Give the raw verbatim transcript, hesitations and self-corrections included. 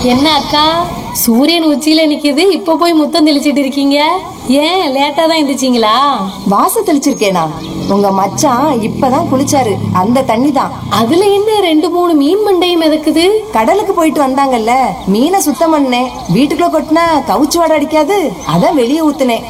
என்ன அக்கா, சூரியன் உச்சியில நிக்குது, இப்ப போய் முத்தம் தெளிச்சிட்டு இருக்கீங்க? ஏன் லேட்டா தான் எந்திரிச்சிங்களா? வாச தெளிச்சிருக்கேனா? உங்க மச்சான் இப்பதான் குளிச்சாரு, அந்த தண்ணி தான். அதுல என்ன ரெண்டு மூணு மீன் மண்டையும் மிதக்குது? கடலுக்கு போயிட்டு வந்தாங்கல்ல, மீனை சுத்தம் பண்ணேன். வீட்டுக்குள்ள கொட்டினா கவுச்சு வாடை அடிக்காது, அதான் வெளியே ஊத்துனேன்.